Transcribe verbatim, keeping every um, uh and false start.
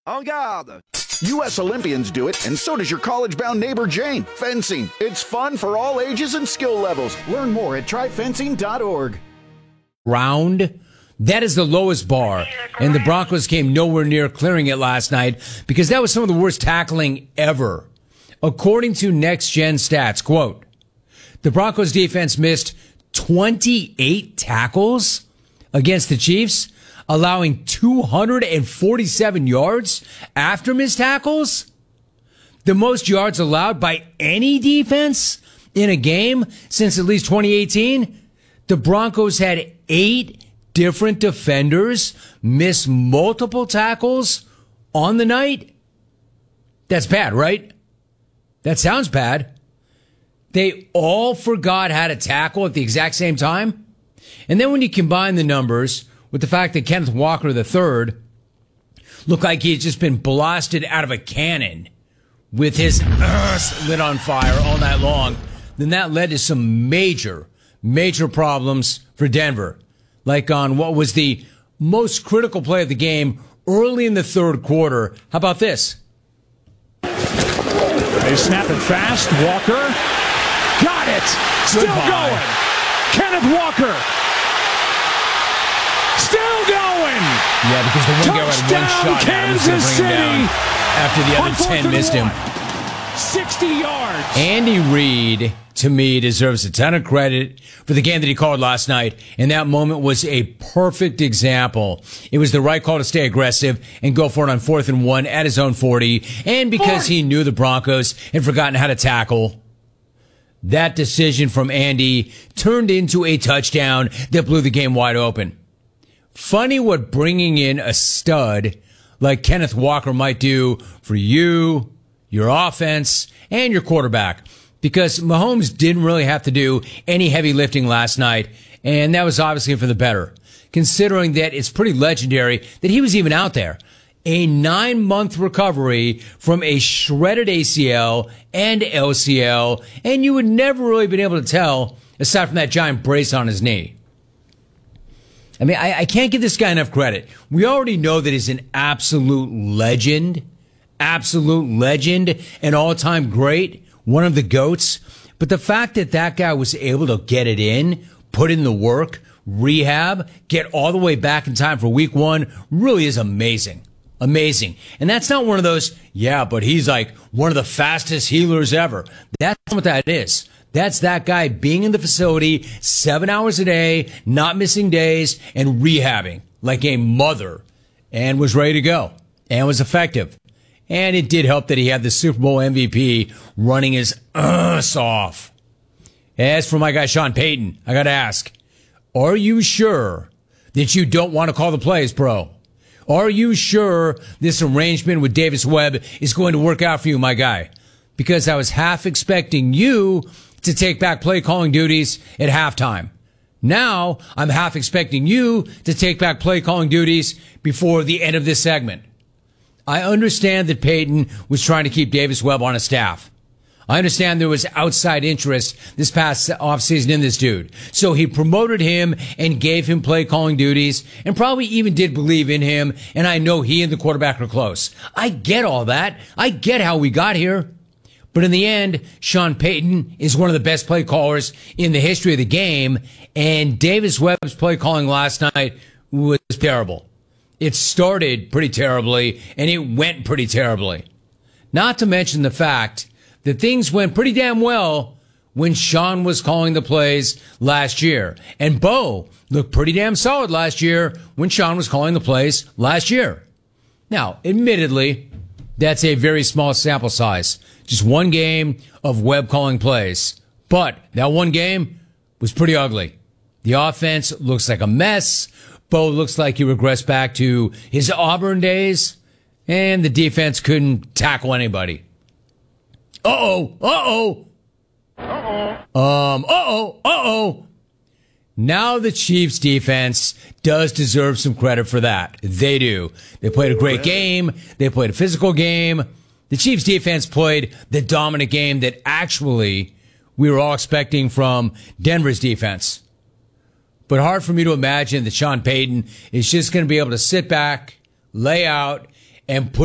En garde! U S Olympians do it, and so does your college-bound neighbor Jane. Fencing. It's fun for all ages and skill levels. Learn more at try fencing dot org. Round. That is the lowest bar, and the Broncos came nowhere near clearing it last night because that was some of the worst tackling ever. According to Next Gen Stats, quote, the Broncos defense missed twenty-eight tackles against the Chiefs, allowing two hundred forty-seven yards after missed tackles. The most yards allowed by any defense in a game since at least twenty eighteen. The Broncos had eight different defenders miss multiple tackles on the night. That's bad, right? That sounds bad. They all forgot how to tackle at the exact same time. And then when you combine the numbers with the fact that Kenneth Walker the third looked like he had just been blasted out of a cannon with his uh, lit on fire all night long, then that led to some major, major problems for Denver. Like on what was the most critical play of the game early in the third quarter. How about this? They snap it fast. Walker got it. Still Goodbye. going. Kenneth Walker. Still going. Yeah, because the one guy had one Touchdown, shot at him was going to Kansas bring him down City. after the On other fourth ten and missed him. one. sixty yards. Andy Reid, to me, deserves a ton of credit for the game that he called last night, and that moment was a perfect example. It was the right call to stay aggressive and go for it on fourth and one at his own forty, and because he knew the Broncos had forgotten how to tackle, that decision from Andy turned into a touchdown that blew the game wide open. Funny what bringing in a stud like Kenneth Walker might do for you, your offense, and your quarterback. Because Mahomes didn't really have to do any heavy lifting last night, and that was obviously for the better, considering that it's pretty legendary that he was even out there. A nine-month recovery from a shredded A C L and L C L, and you would never really been able to tell, aside from that giant brace on his knee. I mean, I, I can't give this guy enough credit. We already know that he's an absolute legend, absolute legend, an all-time great, one of the GOATs. But the fact that that guy was able to get it in, put in the work, rehab, get all the way back in time for week one really is amazing. Amazing. And that's not one of those, yeah, but he's like one of the fastest healers ever. That's not what that is. That's that guy being in the facility seven hours a day, not missing days, and rehabbing like a mother, and was ready to go and was effective. And it did help that he had the Super Bowl M V P running his ass off. As for my guy Sean Payton, I got to ask, are you sure that you don't want to call the plays, bro? Are you sure this arrangement with Davis Webb is going to work out for you, my guy? Because I was half expecting you to take back play calling duties at halftime. Now I'm half expecting you to take back play calling duties before the end of this segment. I understand that Payton was trying to keep Davis Webb on his staff. I understand there was outside interest this past offseason in this dude. So he promoted him and gave him play calling duties and probably even did believe in him. And I know he and the quarterback are close. I get all that. I get how we got here. But in the end, Sean Payton is one of the best play callers in the history of the game. And Davis Webb's play calling last night was terrible. It started pretty terribly and it went pretty terribly. Not to mention the fact that things went pretty damn well when Sean was calling the plays last year. And Bo looked pretty damn solid last year when Sean was calling the plays last year. Now, admittedly, that's a very small sample size. Just one game of Webb calling plays. But that one game was pretty ugly. The offense looks like a mess. Bo looks like he regressed back to his Auburn days. And the defense couldn't tackle anybody. Uh-oh, uh-oh. Uh-oh. Um, uh-oh, uh-oh. Now the Chiefs defense does deserve some credit for that. They do. They played a great game. They played a physical game. The Chiefs defense played the dominant game that actually we were all expecting from Denver's defense. But hard for me to imagine that Sean Payton is just going to be able to sit back, lay out, and put